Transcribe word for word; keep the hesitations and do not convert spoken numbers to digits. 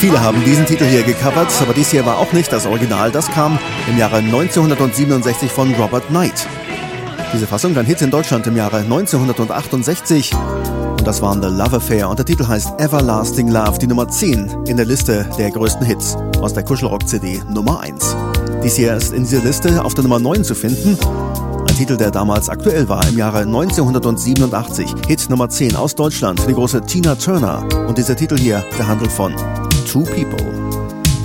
Viele haben diesen Titel hier gecovert, aber dies hier war auch nicht das Original. Das kam im Jahre neunzehnhundertsiebenundsechzig von Robert Knight. Diese Fassung war ein Hit in Deutschland im Jahre neunzehnhundertachtundsechzig. Und das war The Love Affair und der Titel heißt Everlasting Love, die Nummer zehn in der Liste der größten Hits aus der Kuschelrock-C D Nummer eins. Dies hier ist in dieser Liste auf der Nummer neun zu finden. Ein Titel, der damals aktuell war, im Jahre neunzehnhundertsiebenundachtzig. Hit Nummer zehn aus Deutschland, die große Tina Turner. Und dieser Titel hier, der handelt von Two People.